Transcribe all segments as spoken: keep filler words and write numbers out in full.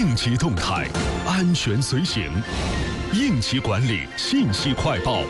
应急动态，安全随行。应急管理信息快报。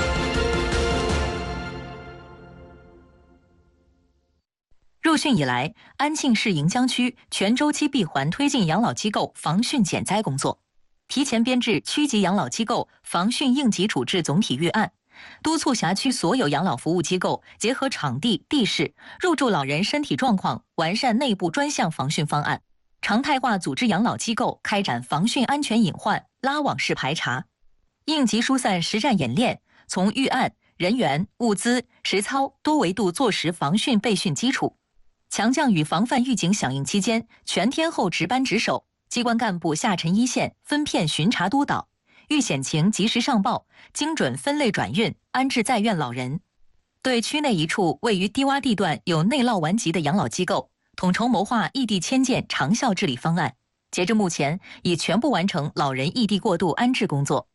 入汛以来，安庆市盈江区全周期闭环推进养老机构防汛减灾工作，提前编制区级养老机构防汛应急处置总体预案，督促辖区所有养老服务机构结合场地、地势、入住老人身体状况，完善内部专项防汛方案，常态化组织养老机构开展防汛安全隐患拉网式排查，应急疏散实战演练，从预案、人员、物资、实操多维度做实防汛备汛基础。强降雨防范预警响应期间，全天候值班值守，机关干部下沉一线，分片巡查督导，遇险情及时上报，精准分类转运安置在院老人。对区内一处位于低洼地段有内涝顽疾的养老机构，统筹谋划异地迁建长效治理方案，截至目前已全部完成老人异地过渡安置工作。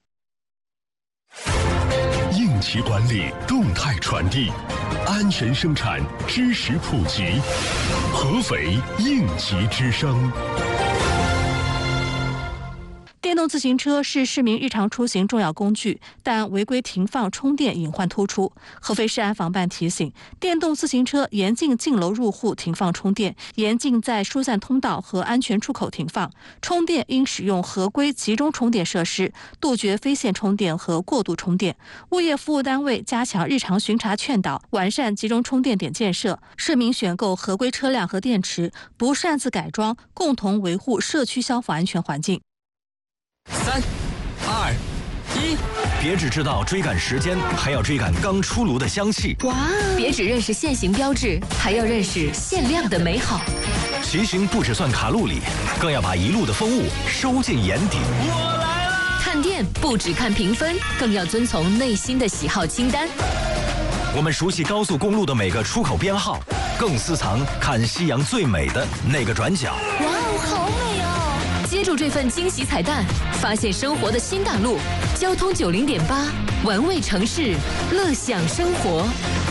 应急管理动态传递，安全生产知识普及，合肥应急之声。 电动自行车是市民日常出行重要工具，但违规停放充电隐患突出。合肥市安防办提醒，电动自行车严禁进楼入户停放充电，严禁在疏散通道和安全出口停放。充电应使用合规集中充电设施，杜绝非线充电和过度充电。物业服务单位加强日常巡查劝导，完善集中充电点建设。市民选购合规车辆和电池，不擅自改装，共同维护社区消防安全环境。 三、二、一，别只知道追赶时间，还要追赶刚出炉的香气。 哇！别只认识限行标志，还要认识限量的美好。 骑行不只算卡路里，更要把一路的风物收进眼底。 我来了！看店不只看评分，更要遵从内心的喜好清单。 我们熟悉高速公路的每个出口编号，更私藏看夕阳最美的那个转角。 哇哦，好美哦！接住这份惊喜彩蛋，发现生活的新大陆。交通九零点八，玩味城市，乐享生活。